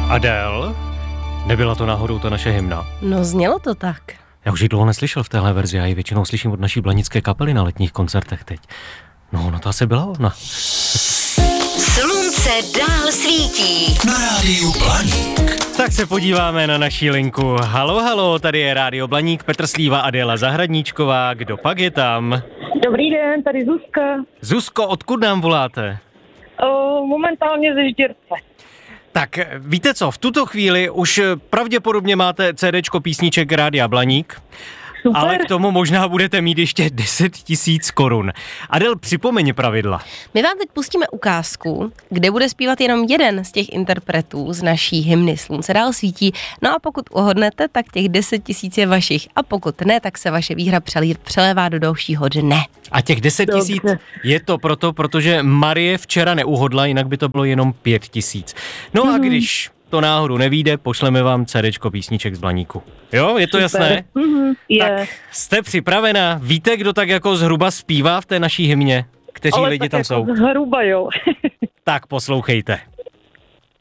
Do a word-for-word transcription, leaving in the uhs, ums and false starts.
Adele? Nebyla to náhodou ta naše hymna? No, znělo to tak. Já už ji dlouho neslyšel v téhle verzi, já ji většinou slyším od naší blanické kapely na letních koncertech teď. No, no to asi byla ona. Slunce dál svítí. Na rádiu Blaník. Tak se podíváme na naší linku. Halo, halo, tady je Rádio Blaník, Petr Slíva, Adéla Zahradníčková. Kdo pak je tam? Dobrý den, tady Zuzka. Zuzko, odkud nám voláte? O, momentálně ze Žděrce. Tak víte co, v tuto chvíli už pravděpodobně máte CDčko písniček Rádia Blaník. Super. Ale k tomu možná budete mít ještě deset tisíc korun. Adel, připomeň pravidla. My vám teď pustíme ukázku, kde bude zpívat jenom jeden z těch interpretů z naší hymny Slunce dál svítí. No a pokud uhodnete, tak těch deset tisíc je vašich. A pokud ne, tak se vaše výhra přelí, přelévá do dalšího dne. A těch deset tisíc je to proto, protože Marie včera neuhodla, jinak by to bylo jenom pět tisíc. No mm. a když to náhodou nevíde, pošleme vám CDčko písniček z Blaníku. Jo, je to Super. jasné? Mm-hmm. Tak Je. jste připravená? Víte, kdo tak jako zhruba zpívá v té naší hymně? Kteří Ale lidi tak tam jako jsou? Zhruba jo. Tak poslouchejte.